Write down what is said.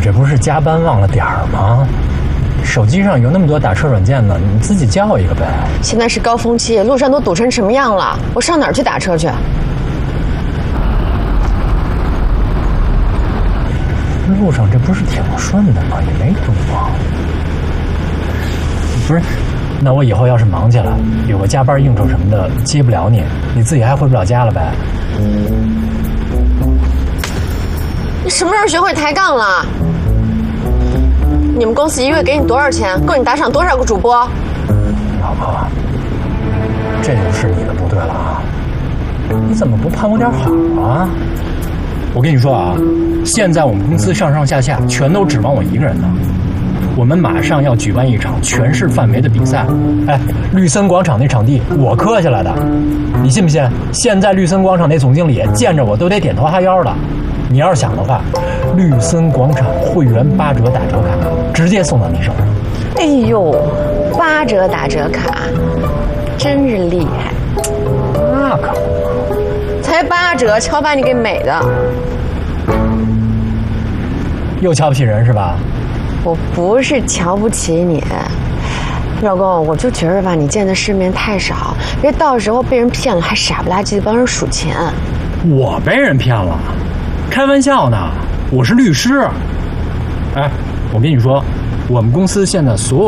这不是加班忘了点儿吗？手机上有那么多打车软件呢，你自己叫一个呗。 现在是高峰期，路上都堵成什么样了？我上哪儿去打车去？ 路上这不是挺顺的吗？也没堵啊。不是，那我以后要是忙去了，有个加班应酬什么的接不了你，你自己还回不了家了呗？ 你什么时候学会抬杠了？你们公司一个月给你多少钱？够你打赏多少个主播？ 老婆，这就是你的不对了啊！你怎么不盼我点好啊？我跟你说啊，现在我们公司上上下下全都指望我一个人呢。我们马上要举办一场全市范围的比赛，哎，绿森广场那场地我磕下来的，你信不信？现在绿森广场那总经理见着我都得点头哈腰的。你要是想的话，绿森广场会员8折打折卡直接送到你手上。 哎呦，8折打折卡，真是厉害！ 那可不， 才8折，瞧把你给美的！ 又瞧不起人是吧？ 我不是瞧不起你，老公，我就觉着吧，你见的世面太少，别到时候被人骗了还傻不拉几的帮人数钱。 我被人骗了？开玩笑呢，我是律师。哎，我跟你说，我们公司现在所有